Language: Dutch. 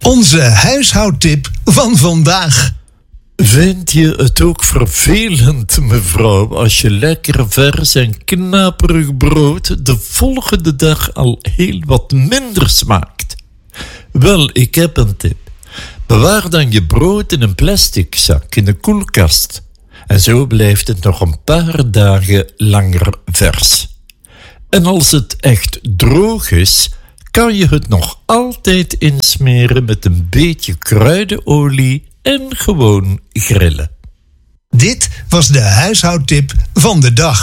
Onze huishoudtip van vandaag. Vind je het ook vervelend, mevrouw, als je lekker vers en knaperig brood de volgende dag al heel wat minder smaakt? Wel, ik heb een tip. Bewaar dan je brood in een plastic zak in de koelkast. En zo blijft het nog een paar dagen langer vers. En als het echt droog is, kan je het nog altijd insmeren met een beetje kruidenolie en gewoon grillen. Dit was de huishoudtip van de dag.